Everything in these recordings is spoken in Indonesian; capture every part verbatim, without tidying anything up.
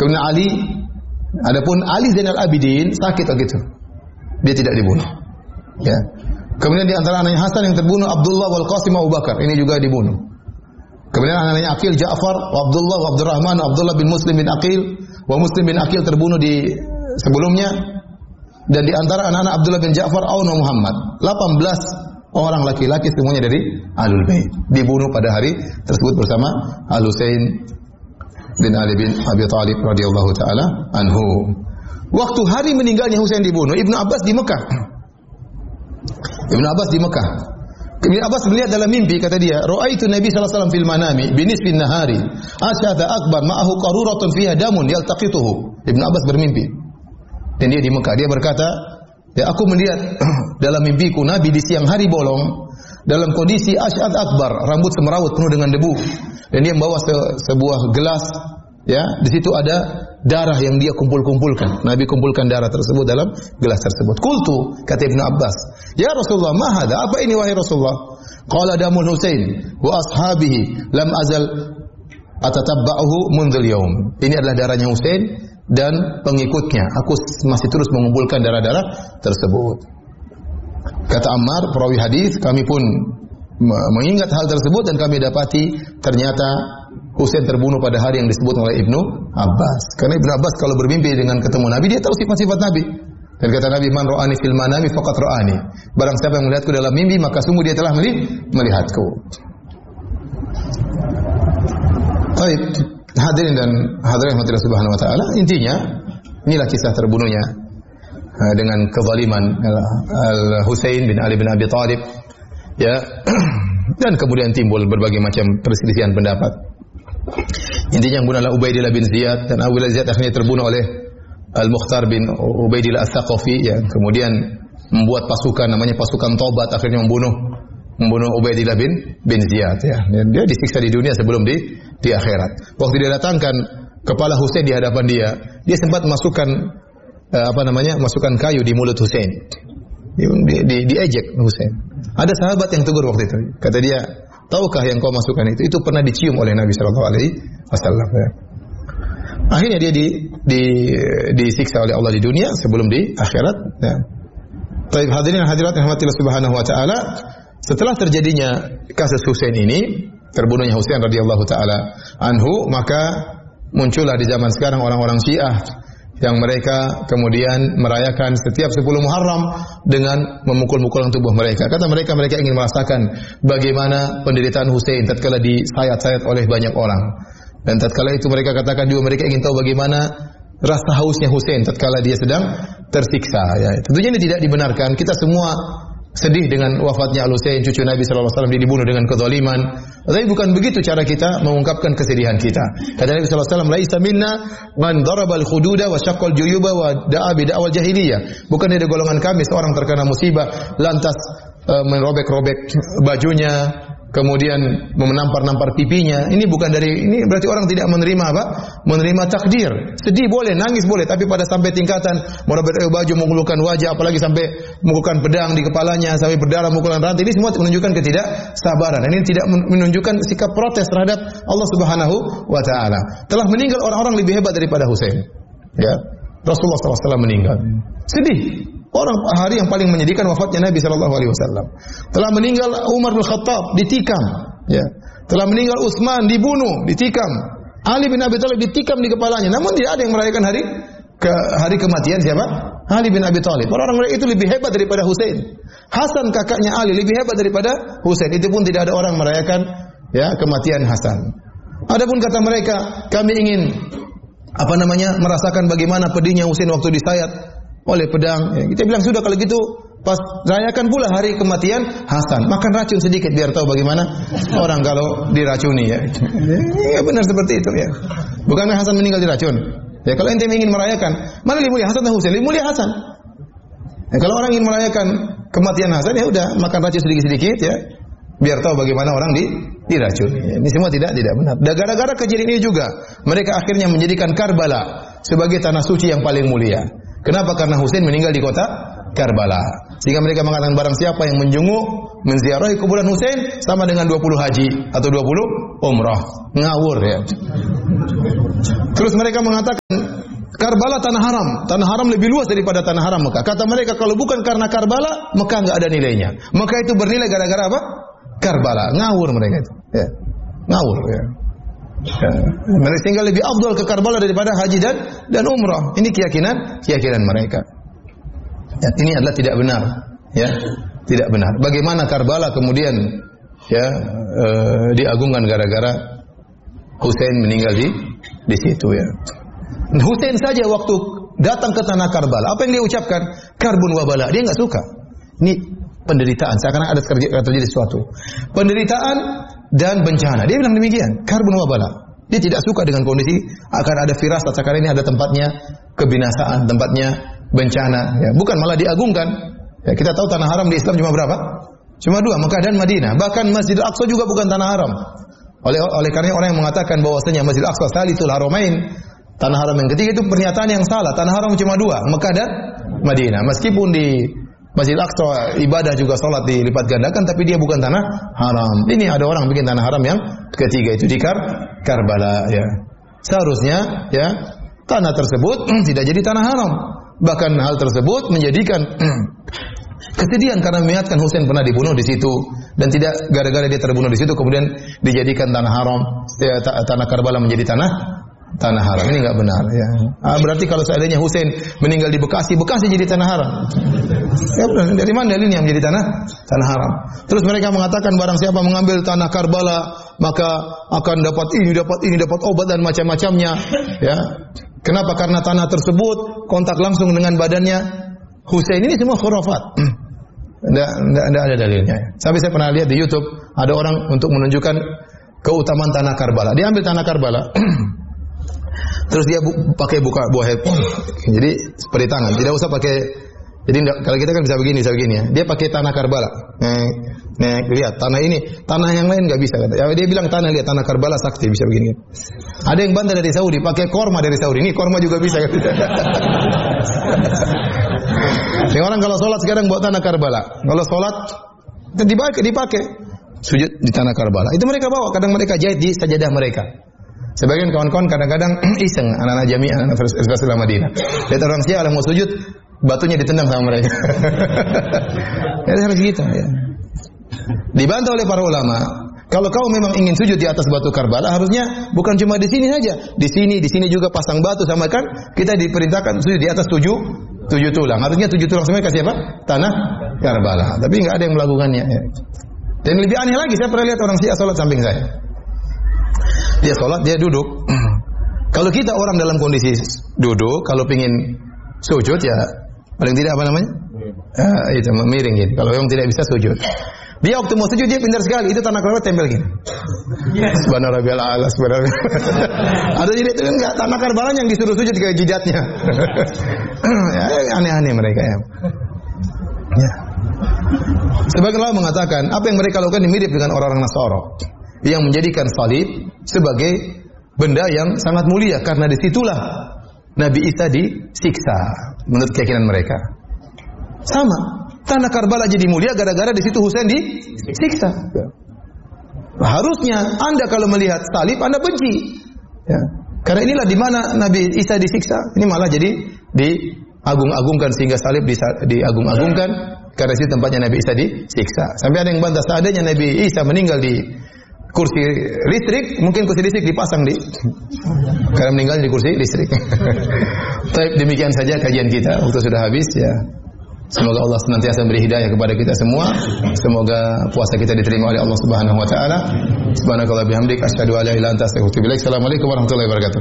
Kemudian Ali, adapun Ali Zainal Abidin sakit begitu. Dia tidak dibunuh. Ya. Kemudian di antara anaknya Hasan yang terbunuh Abdullah wal Qasim Abu Bakar, ini juga dibunuh. Kemudian anaknya Aqil Ja'far, wa Abdullah wa Abdurrahman, wa Abdullah bin Muslim bin Aqil, wa Muslim bin Aqil terbunuh di sebelumnya. Dan di antara anak-anak Abdullah bin Ja'far, Aun wa Muhammad. delapan belas orang laki-laki semuanya dari Ahlul Bait dibunuh pada hari tersebut bersama Al-Husain bin Ali bin Abi Thalib radhiyallahu taala anhu. Waktu hari meninggalnya Husain dibunuh, Ibnu Abbas di Mekah. Ibnu Abbas di Mekah. Ibnu Abbas melihat dalam mimpi, kata dia, "Ra'aitu Nabi sallallahu alaihi wasallam fil manami bi nisfin nahari, asyada akbar ma'ahu qaruratun fiha damun yaltaqituhu." Ibnu Abbas bermimpi. Dan dia di Mekah. Dia berkata, "Ya, aku melihat dalam mimpiku Nabi di siang hari bolong dalam kondisi asyad akbar, rambut semerawut penuh dengan debu. Dan dia membawa se sebuah gelas, ya, di situ ada darah yang dia kumpul-kumpulkan. Nabi kumpulkan darah tersebut dalam gelas tersebut. Qultu, kata Ibnu Abbas, "Ya Rasulullah, ma hadha? Apa ini wahai Rasulullah?" Qala damul Husain wa ashabihi lam azal atatabba'uhu mundhul yaum. Ini adalah darahnya Husain dan pengikutnya. Aku masih terus mengumpulkan darah-darah tersebut. Kata Ammar, perawi hadis, kami pun mengingat hal tersebut dan kami dapati ternyata Husain terbunuh pada hari yang disebut oleh Ibnu Abbas. Karena Ibnu Abbas kalau bermimpi dengan ketemu Nabi, dia tahu sifat-sifat Nabi. Dan kata Nabi, "Man ra'ani fil manami faqad ra'ani." Barang siapa yang melihatku dalam mimpi, maka sungguh dia telah melihatku. Baik, hadirin dan hadirin Allah Subhanahu wa taala, intinya inilah kisah terbunuhnya dengan kezaliman Al-Husain bin Ali bin Abi Thalib, ya. Dan kemudian timbul berbagai macam perselisihan pendapat. Intinya yang bunuh adalah Ubaidillah bin Ziyad, dan Abu Ziyad akhirnya terbunuh oleh Al-Mukhtar bin Ubaidillah As-Saqafi, ya. Kemudian membuat pasukan namanya pasukan Tobat, akhirnya membunuh membunuh Ubaidillah bin bin Ziyad, ya. Dan dia disiksa di dunia sebelum di di akhirat. Waktu dia datangkan kepala Husain di hadapan dia, dia sempat masukkan uh, apa namanya? masukkan kayu di mulut Husain. Di, di, di, diejek Husain. Ada sahabat yang tegur waktu itu. Kata dia, "Tahukah yang kau masukkan itu? Itu pernah dicium oleh Nabi sallallahu alaihi wasallam." Ya. Akhirnya dia di, di disiksa oleh Allah di dunia sebelum di akhirat, ya. Baik, hadirin hadirat yang rahmatillah subhanahu wa taala, setelah terjadinya kasus Husain ini, terbunuhnya Husain radhiyallahu taala anhu, maka muncullah di zaman sekarang orang-orang Syiah yang mereka kemudian merayakan setiap sepuluh Muharram dengan memukul-mukulkan tubuh mereka. Kata mereka, mereka ingin merasakan bagaimana penderitaan Husain tatkala disayat-sayat oleh banyak orang. Dan tatkala itu mereka katakan juga mereka ingin tahu bagaimana rasa hausnya Husain tatkala dia sedang tersiksa, ya. Tentunya ini tidak dibenarkan. Kita semua sedih dengan wafatnya Al-Husain, cucu Nabi sallallahu alaihi wasallam, dia dibunuh dengan kezaliman. Tapi bukan begitu cara kita mengungkapkan kesedihan kita. Kata Nabi sallallahu alaihi wasallam, "Laisa minna man daraba al-khududa wa syaqqal juyuba wa da'a bi da'wal jahiliyah." Bukan dari golongan kami seorang terkena musibah lantas uh, merobek-robek bajunya, kemudian menampar-nampar pipinya. Ini bukan dari, ini berarti orang tidak menerima apa? Menerima takdir. Sedih boleh, nangis boleh, tapi pada sampai tingkatan merobek baju, menggulungkan wajah, apalagi sampai menggulungkan pedang di kepalanya, sampai berdarah, menggulungkan rantai, ini semua menunjukkan ketidaksabaran. Ini tidak menunjukkan sikap protes terhadap Allah Subhanahu wa taala. Telah meninggal orang-orang lebih hebat daripada Husain. Ya. Rasulullah sallallahu alaihi wasallam meninggal. Sedih. Orang hari yang paling menyedihkan wafatnya Nabi sallallahu alaihi wasallam. Telah meninggal Umar bin Khattab, ditikam, ya. Telah meninggal Utsman, dibunuh, ditikam. Ali bin Abi Thalib ditikam di kepalanya. Namun tidak ada yang merayakan hari ke hari kematian siapa? Ali bin Abi Thalib. Orang mereka itu lebih hebat daripada Husain. Hasan kakaknya Ali lebih hebat daripada Husain. Itu pun tidak ada orang merayakan, ya, kematian Hasan. Adapun kata mereka, kami ingin apa namanya? merasakan bagaimana pedihnya Husain waktu disayat oleh pedang, ya. Kita bilang sudah kalau gitu pas rayakan pula hari kematian Hasan, makan racun sedikit biar tahu bagaimana orang kalau diracuni, ya. Ya benar seperti itu, ya. Bukannya Hasan meninggal diracun. Ya kalau ente ingin merayakan, mana lebih mulia Hasan atau Husain? Lebih mulia Hasan. Ya, kalau orang ingin merayakan kematian Hasan, ya udah makan racun sedikit-sedikit, ya. Biar tahu bagaimana orang di diracuni. Ya, ini semua tidak tidak benar. Dan gara-gara kejadian ini juga mereka akhirnya menjadikan Karbala sebagai tanah suci yang paling mulia. Kenapa? Karena Husain meninggal di kota Karbala. Sehingga mereka mengatakan barang siapa yang menjenguk, menziarahi kuburan Husain sama dengan dua puluh haji atau dua puluh umrah. Ngawur ya. Terus mereka mengatakan Karbala tanah haram. Tanah haram lebih luas daripada tanah haram Mekah. Kata mereka kalau bukan karena Karbala, Mekah enggak ada nilainya. Mekah itu bernilai gara-gara apa? Karbala. Ngawur mereka itu. Ya. Ngawur ya. Ya. Mereka tinggal lebih afdal ke Karbala daripada haji dan dan umrah. Ini keyakinan keyakinan mereka. Ya, ini adalah tidak benar, ya, tidak benar. Bagaimana Karbala kemudian ya e, diagungkan gara-gara Husain meninggal di di situ ya. Husain saja waktu datang ke tanah Karbala, apa yang dia ucapkan? Karbun wa bala. Dia enggak suka. Ini penderitaan, seakan-akan ada terjadi sesuatu. Penderitaan dan bencana. Dia bilang demikian, karbun wa bala. Dia tidak suka dengan kondisi akan ada firasat sekarang ini ada tempatnya kebinasaan, tempatnya bencana, ya. Bukan malah diagungkan. Ya, kita tahu tanah haram di Islam cuma berapa? Cuma dua, Mekah dan Madinah. Bahkan Masjidil Aqsa juga bukan tanah haram. Oleh oleh karena orang yang mengatakan bahwasanya Masjidil Aqsa salisul haramain, tanah haram yang ketiga itu pernyataan yang salah. Tanah haram cuma dua, Mekah dan Madinah. Meskipun di Masjidil Aqsa ibadah juga salat dilipat gandakan, tapi dia bukan tanah haram. Ini ada orang bikin tanah haram yang ketiga itu di Kar Karbala, ya. Seharusnya ya tanah tersebut tidak jadi tanah haram. Bahkan hal tersebut menjadikan kesedihan karena mengingatkan Husain pernah dibunuh di situ dan tidak gara-gara dia terbunuh di situ kemudian dijadikan tanah haram, ya, tanah Karbala menjadi tanah tanah haram. Ini enggak benar ya. Ah, berarti kalau seandainya Husain meninggal di Bekasi, Bekasi jadi tanah haram. Ya benar, dari mana dalilnya menjadi tanah tanah haram? Terus mereka mengatakan barang siapa mengambil tanah Karbala maka akan dapat ini, dapat ini, dapat obat dan macam-macamnya, ya. Kenapa? Karena tanah tersebut kontak langsung dengan badannya Husain. Ini semua khurafat. Tidak ada dalilnya. Sampai saya pernah lihat di YouTube ada orang untuk menunjukkan keutamaan tanah Karbala. Dia ambil tanah Karbala, terus dia bu pakai buka buah handphone. Jadi seperti tangan, tidak usah pakai. Jadi kalau kita kan bisa begini, bisa begini ya. Dia pakai tanah Karbala. Nih, nih lihat tanah ini, tanah yang lain nggak bisa. Ya, dia bilang tanah lihat tanah Karbala sakti bisa begini. Ada yang bantah dari Saudi, pakai korma dari Saudi. Ini korma juga bisa. Yang orang kalau sholat sekarang bawa tanah Karbala. Kalau sholat dipakai, dipakai sujud di tanah Karbala. Itu mereka bawa. Kadang mereka jahit di sajadah mereka. Sebagian kawan-kawan kadang-kadang iseng anak-anak jamiah, anak Universitas Madinah. Lihat orang Syiah mau sujud, batunya ditendang sama mereka. Ya harus gitu ya. Dibantah oleh para ulama. Kalau kau memang ingin sujud di atas batu Karbala, harusnya bukan cuma di sini saja. Di sini, di sini juga pasang batu sama kan kita diperintahkan sujud di atas tujuh tujuh tulang. Harusnya tujuh tulang semua kasih apa? Tanah Karbala. Tapi enggak ada yang melakukannya. Ya. Dan lebih aneh lagi, saya pernah lihat orang Syiah salat samping saya. Dia salat, dia duduk. Kalau kita orang dalam kondisi duduk, kalau pingin sujud ya paling tidak apa namanya? Uh, itu memiring gitu. Kalau yang tidak bisa sujud. Dia waktu mau sujud dia pintar sekali. Itu tanah Karbala tempel gini. Subhanallah rabbil a'la, subhanallah. Ada jadi itu enggak tanah Karbala yang disuruh sujud ke jidatnya. Ya, aneh-aneh mereka ya. Ya. Sebagian ulama mengatakan apa yang mereka lakukan mirip dengan orang-orang Nasara yang menjadikan salib sebagai benda yang sangat mulia karena disitulah Nabi Isa disiksa menurut keyakinan mereka. Sama. Tanah Karbala jadi mulia gara-gara di situ Husain disiksa. Harusnya Anda kalau melihat salib Anda benci. Ya. Karena inilah di mana Nabi Isa disiksa. Ini malah jadi diagung-agungkan sehingga salib diagung-agungkan karena situ tempatnya Nabi Isa disiksa. Sampai ada yang bantah seandainya Nabi Isa meninggal di kursi listrik, mungkin kursi listrik dipasang di karena meninggal di kursi listrik. Baik, demikian saja kajian kita. Waktu sudah habis ya. Semoga Allah senantiasa beri hidayah kepada kita semua. Semoga puasa kita diterima oleh Allah Subhanahu wa taala. Subhanakallah bihamdik asyhadu an la ilaha illa anta astaghfiruka wa atubu ilaik. Assalamualaikum warahmatullahi wabarakatuh.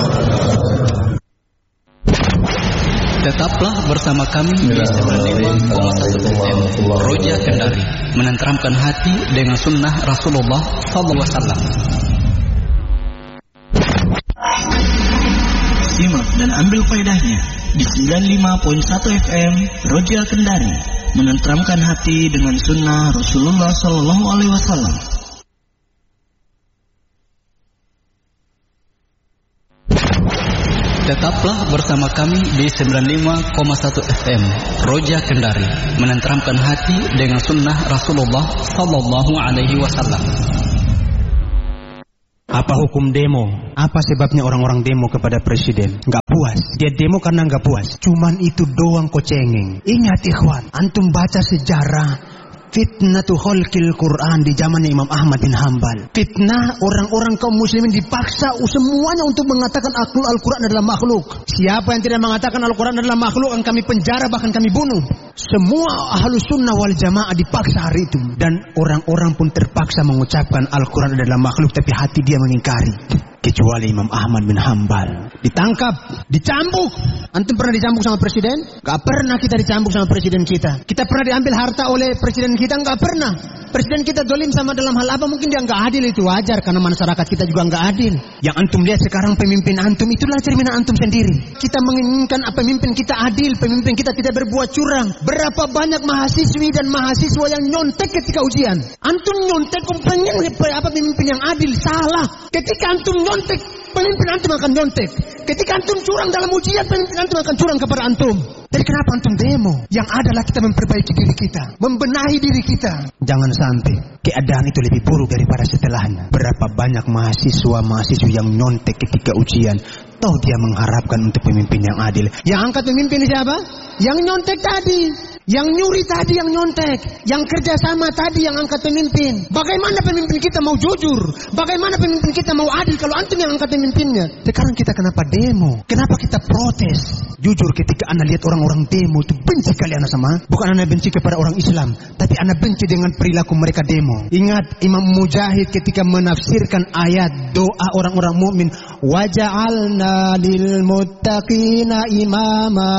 Tetaplah bersama kami di sembilan puluh lima koma satu F M Roja Kendari, menenteramkan hati dengan sunnah Rasulullah sallallahu alaihi wasallam. Simak dan ambil faedahnya di sembilan puluh lima koma satu F M Roja Kendari, menenteramkan hati dengan sunnah Rasulullah sallallahu alaihi wasallam. Tetaplah bersama kami di sembilan puluh lima koma satu F M Roja Kendari, menenteramkan hati dengan sunnah Rasulullah Sallallahu Alaihi Wasallam. Apa hukum demo? Apa sebabnya orang-orang demo kepada presiden? Gak puas. Dia demo karena gak puas. Cuman itu doang kok cengeng. Ingat ikhwan, antum baca sejarah fitnatu khalqil Quran di zamannya Imam Ahmad bin Hanbal. Fitnah orang-orang kaum muslimin dipaksa semuanya untuk mengatakan Al-Quran adalah makhluk. Siapa yang tidak mengatakan Al-Quran adalah makhluk akan kami penjara, bahkan kami bunuh. Semua ahlu sunnah wal jamaah dipaksa hari itu. Dan orang-orang pun terpaksa mengucapkan Al-Quran adalah makhluk, tapi hati dia mengingkari. Kecuali Imam Ahmad bin Hanbal. Ditangkap, dicambuk. Antum pernah dicambuk sama presiden? Gak pernah kita dicambuk sama presiden kita. Kita pernah diambil harta oleh presiden kita? Gak pernah. Presiden kita dolim sama dalam hal apa? Mungkin dia gak adil, itu wajar. Karena masyarakat kita juga gak adil. Yang antum lihat sekarang pemimpin antum, itulah cerminan antum sendiri. Kita menginginkan pemimpin kita adil. Pemimpin kita tidak berbuat curang. Berapa banyak mahasiswi dan mahasiswa yang nyontek ketika ujian. Antum nyontek, pengen apa pemimpin yang adil? Salah. Ketika antum nyontek, pemimpin antum akan nyontek. Ketika antum curang dalam ujian, pemimpin antum akan curang kepada antum. Jadi kenapa antum demo? Yang adalah kita memperbaiki diri kita, membenahi diri kita. Jangan sampai keadaan itu lebih buruk daripada setelahnya. Berapa banyak mahasiswa-mahasiswa yang nyontek ketika ujian, toh dia mengharapkan untuk pemimpin yang adil. Yang angkat pemimpin siapa? Yang nyontek tadi. Yang nyuri tadi yang nyontek. Yang kerjasama tadi yang angkat pemimpin. Bagaimana pemimpin kita mau jujur? Bagaimana pemimpin kita mau adil kalau antum yang angkat pemimpinnya? Sekarang kita kenapa demo? Kenapa kita protes? Jujur ketika anda lihat orang-orang demo itu benci kali anda sama. Bukan anda benci kepada orang Islam, tapi anda benci dengan perilaku mereka demo. Ingat Imam Mujahid ketika menafsirkan ayat doa orang-orang mukmin, waja'alna lil muttaqina imama,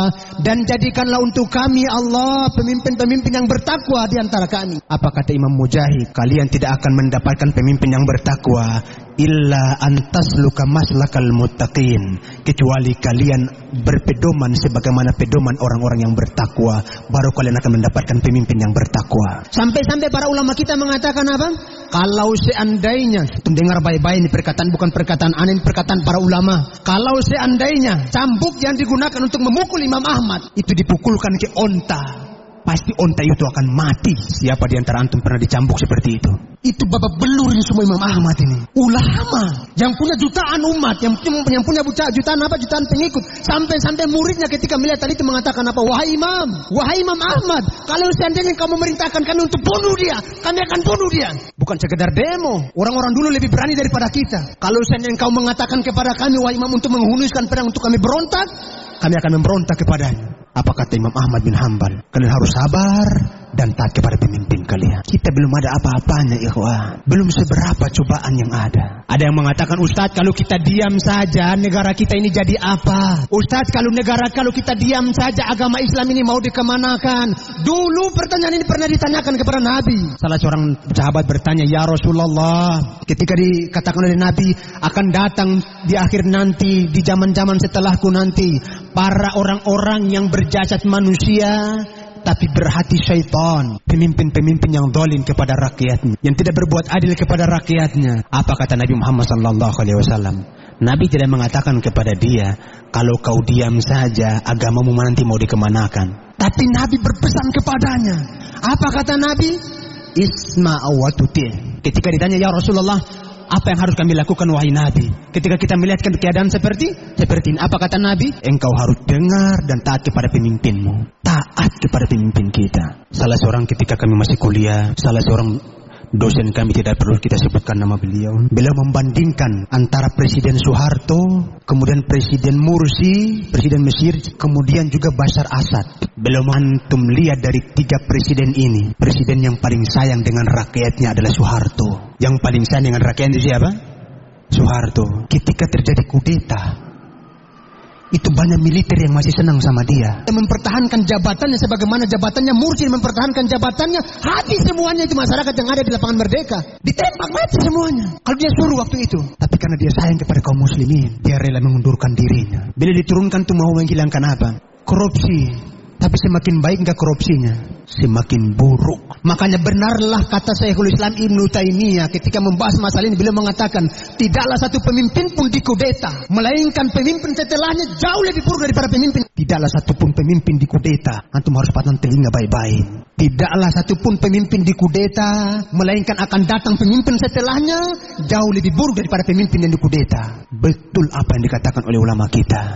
dan jadikanlah untuk kami Allah pemimpin-pemimpin yang bertakwa di antara kami. Apa kata Imam Mujahid? Kalian tidak akan mendapatkan pemimpin yang bertakwa illa antasluka maslakal muttaqin, kecuali kalian berpedoman sebagaimana pedoman orang-orang yang bertakwa, baru kalian akan mendapatkan pemimpin yang bertakwa. Sampai-sampai para ulama kita mengatakan apa? Kalau seandainya, dengar baik-baik ini perkataan, bukan perkataan aneh, ini perkataan para ulama. Kalau seandainya cambuk yang digunakan untuk memukul Imam Ahmad itu dipukulkan ke onta, pasti onta itu akan mati. Siapa di antara antum pernah dicambuk seperti itu? Itu babak belur ini semua Imam Ahmad ini. Ulama yang punya jutaan umat, yang, yang punya jutaan apa? Jutaan pengikut. Sampai-sampai muridnya ketika melihat tadi itu mengatakan apa? Wahai Imam, wahai Imam Ahmad, kalau seandainya kamu memerintahkan kami untuk bunuh dia, kami akan bunuh dia. Bukan sekedar demo. Orang-orang dulu lebih berani daripada kita. Kalau seandainya kau mengatakan kepada kami, wahai Imam, untuk menghunuskan pedang untuk kami berontak, kami akan memberontak kepadanya. Apa kata Imam Ahmad bin Hanbal? Kalian harus sabar dan taat kepada pemimpin kalian. Kita belum ada apa-apanya, ikhwah. Belum seberapa cobaan yang ada. Ada yang mengatakan, Ustaz, kalau kita diam saja, negara kita ini jadi apa? Ustaz, kalau negara, kalau kita diam saja, agama Islam ini mau dikemanakan? Dulu pertanyaan ini pernah ditanyakan kepada Nabi. Salah seorang sahabat bertanya, ya Rasulullah, ketika dikatakan oleh Nabi, akan datang di akhir nanti, di zaman-zaman setelahku nanti, para orang-orang yang berjasad manusia tapi berhati syaitan, pemimpin-pemimpin yang zalim kepada rakyatnya, yang tidak berbuat adil kepada rakyatnya. Apa kata Nabi Muhammad sallallahu alaihi wasallam? Nabi tidak mengatakan kepada dia, kalau kau diam saja agamamu nanti mau dikemanakan. Tapi Nabi berpesan kepadanya. Apa kata Nabi? Isma' wa tuti'. Ketika ditanya, ya Rasulullah, apa yang harus kami lakukan wahai Nabi? Ketika kita melihat keadaan seperti seperti ini, apa kata Nabi? Engkau harus dengar dan taat kepada pemimpinmu. Taat kepada pemimpin kita. Salah seorang ketika kami masih kuliah, salah seorang dosen kami, tidak perlu kita sebutkan nama beliau, beliau membandingkan antara Presiden Soeharto, kemudian Presiden Mursi, Presiden Mesir, kemudian juga Bashar Assad. Beliau antum lihat dari tiga presiden ini, presiden yang paling sayang dengan rakyatnya adalah Soeharto. Yang paling sayang dengan rakyatnya siapa? Soeharto. Ketika terjadi kudeta, itu banyak militer yang masih senang sama dia. Dia mempertahankan jabatannya sebagaimana jabatannya Mursi mempertahankan jabatannya. Habis semuanya itu masyarakat yang ada di lapangan Merdeka. Ditembak mati semuanya. Kalau dia suruh waktu itu. Tapi karena dia sayang kepada kaum muslimin, dia rela mengundurkan dirinya. Bila diturunkan itu mau menghilangkan apa? Korupsi. Tapi semakin baik enggak korupsinya? semakin buruk. Makanya benarlah kata Syekhul Islam Ibnu Taimiyah ketika membahas masalah ini, beliau mengatakan tidaklah satu pemimpin pun dikudeta, melainkan pemimpin setelahnya jauh lebih buruk daripada pemimpin. Tidaklah satu pun pemimpin dikudeta, antum harus patang telinga baik-baik. Tidaklah satu pun pemimpin dikudeta, melainkan akan datang pemimpin setelahnya jauh lebih buruk daripada pemimpin yang dikudeta. Betul apa yang dikatakan oleh ulama kita.